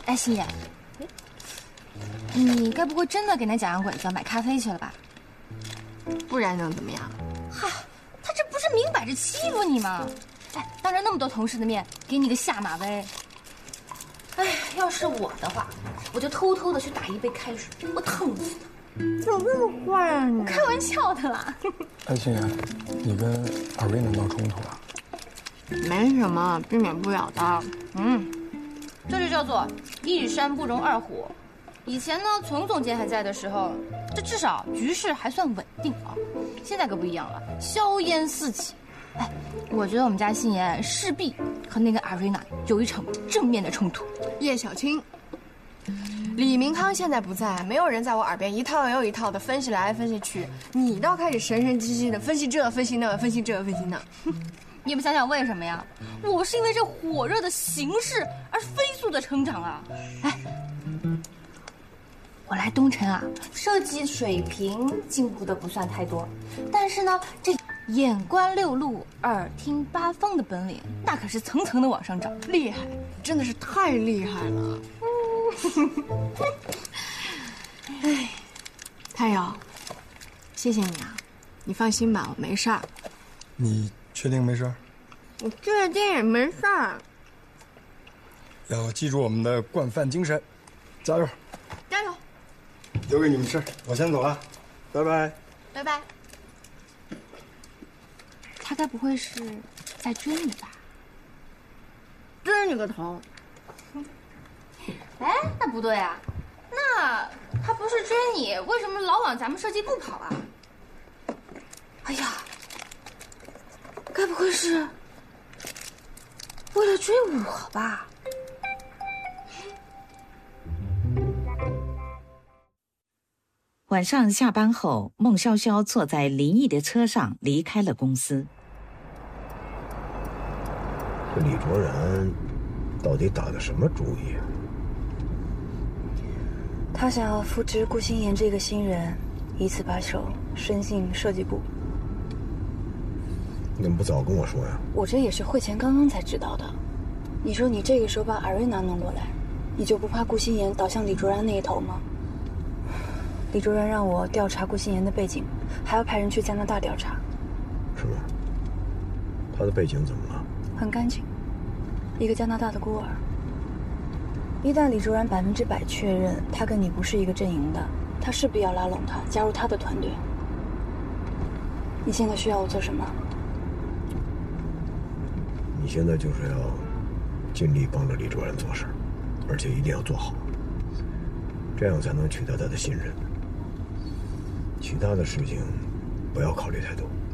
哎，星野，你该不会真的给那假洋鬼子买咖啡去了吧？ 不然能怎么样？ 嗨，他这不是明摆着欺负你吗？哎，当着那么多同事的面给你个下马威。哎，要是我的话，我就偷偷的去打一杯开水，我烫死他。 怎么这么坏啊你？ 开玩笑的啦。 哎，星爷，你跟尔薇娜闹冲突了？ 没什么，避免不了的。 这就叫做一山不容二虎。以前呢，丛总监还在的时候，这至少局势还算稳定啊。现在可不一样了，硝烟四起。哎，我觉得我们家星爷势必和那个阿瑞娜有一场正面的冲突。 叶小青，李明康现在不在，没有人在我耳边一套又一套的分析来分析去，你倒开始神神兮兮的分析这分析那，分析这分析那。 你不想想为什么呀？我是因为这火热的形势而飞速的成长啊！哎，我来东城啊，设计水平进步的不算太多，但是呢，这眼观六路、耳听八方的本领，那可是层层的往上涨， 厉害，真的是太厉害了。哎，太阳，谢谢你啊，你放心吧，我没事儿。 你确定没事？ 我确定没事儿。 要记住我们的惯犯精神，加油！ 加油！ 留给你们事儿，我先走了，拜拜。 拜拜。 他该不会是在追你吧？ 追你个头！ 哎，那不对啊，那他不是追你，为什么老往咱们设计部跑啊？哎呀，该不会是为了追我吧？ 晚上下班后，孟潇潇坐在林毅的车上离开了公司。 这李卓然到底打的什么主意啊？ 他想要扶植顾心妍这个新人，以此把手伸进设计部。 你怎么不早跟我说呀？ 我这也是会前刚刚才知道的。你说你这个时候把阿瑞娜弄过来，你就不怕顾心妍倒向李卓然那一头吗？李卓然让我调查顾心妍的背景，还要派人去加拿大调查。 是吗？他的背景怎么了？ 很干净，一个加拿大的孤儿。一旦李卓然100%确认他跟你不是一个阵营的，他势必要拉拢他，加入他的团队。你现在需要我做什么？ 你现在就是要尽力帮着李卓然做事，而且一定要做好，这样才能取得他的信任。其他的事情不要考虑太多。